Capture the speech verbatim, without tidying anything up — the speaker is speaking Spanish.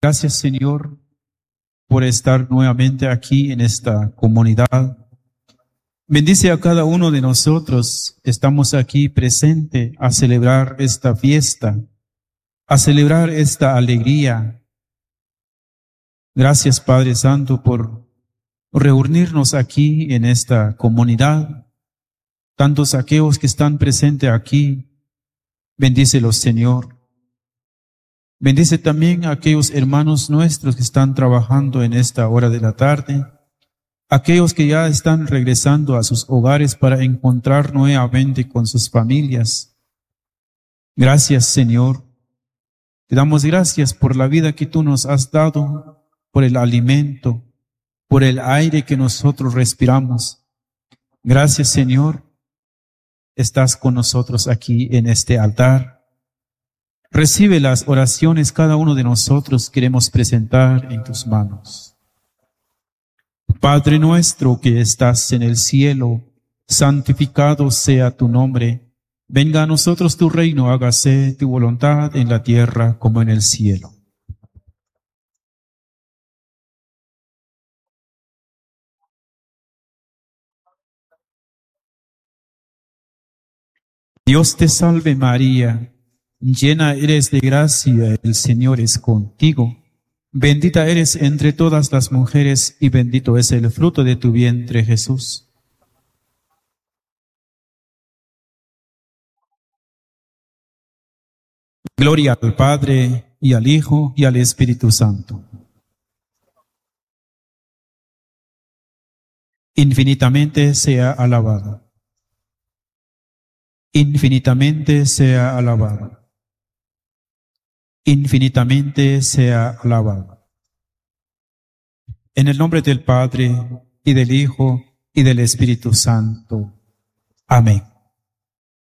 Gracias, Señor, por estar nuevamente aquí en esta comunidad. Bendice a cada uno de nosotros. Estamos aquí presente a celebrar esta fiesta, a celebrar esta alegría. Gracias, Padre Santo, por reunirnos aquí en esta comunidad. Tantos aquellos que están presentes aquí, bendícelos, Señor. Bendice también a aquellos hermanos nuestros que están trabajando en esta hora de la tarde, aquellos que ya están regresando a sus hogares para encontrar nuevamente con sus familias. Gracias, Señor. Te damos gracias por la vida que tú nos has dado, por el alimento, por el aire que nosotros respiramos. Gracias, Señor. Estás con nosotros aquí en este altar. Recibe las oraciones cada uno de nosotros queremos presentar en tus manos. Padre nuestro que estás en el cielo, santificado sea tu nombre. Venga a nosotros tu reino, hágase tu voluntad en la tierra como en el cielo. Dios te salve María, llena eres de gracia, el Señor es contigo. Bendita eres entre todas las mujeres y bendito es el fruto de tu vientre, Jesús. Gloria al Padre, y al Hijo, y al Espíritu Santo. Infinitamente sea alabado. Infinitamente sea alabado. Infinitamente sea alabado. En el nombre del Padre, y del Hijo, y del Espíritu Santo. Amén.